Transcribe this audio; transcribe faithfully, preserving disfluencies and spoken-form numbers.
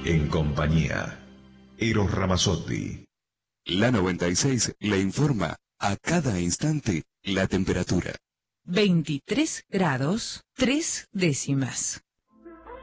En compañía, Eros Ramazzotti. La noventa y seis le informa a cada instante la temperatura. veintitrés grados, tres décimas.